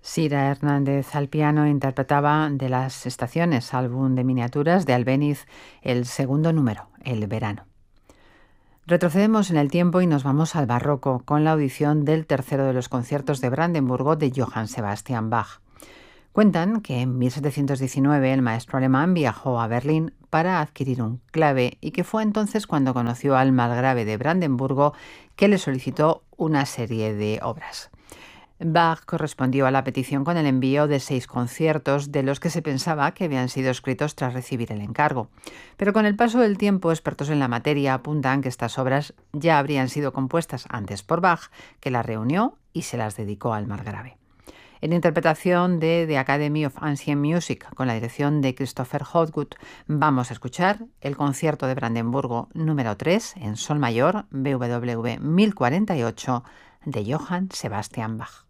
Sira Hernández al piano interpretaba De las estaciones, álbum de miniaturas de Albéniz, el segundo número, El verano. Retrocedemos en el tiempo y nos vamos al barroco con la audición del tercero de los conciertos de Brandenburgo de Johann Sebastian Bach. Cuentan que en 1719 el maestro alemán viajó a Berlín para adquirir un clave y que fue entonces cuando conoció al margrave de Brandenburgo, que le solicitó una serie de obras. Bach correspondió a la petición con el envío de 6 conciertos de los que se pensaba que habían sido escritos tras recibir el encargo. Pero con el paso del tiempo, expertos en la materia apuntan que estas obras ya habrían sido compuestas antes por Bach, que las reunió y se las dedicó al margrave. En interpretación de The Academy of Ancient Music, con la dirección de Christopher Hogwood, vamos a escuchar el concierto de Brandenburgo número 3 en sol mayor, BWV 1048, de Johann Sebastian Bach.